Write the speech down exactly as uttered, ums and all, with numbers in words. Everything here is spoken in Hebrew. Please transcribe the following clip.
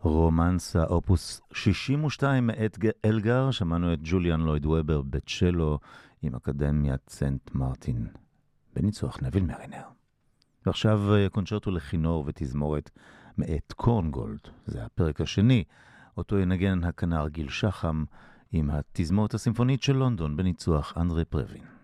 רומנסה, אופוס שישים ושתיים מאת אלגר, שמענו את ג'וליאן לויד וובר בצ'לו עם אקדמיית סנט מרטין, בניצוח נביל מרינר. ועכשיו קונצ'רטו לכינור ותזמורת מאת קורנגולד, זה הפרק השני, אותו ינגן הכנר גיל שחם עם התזמורת הסימפונית של לונדון בניצוח אנדרי פרווין.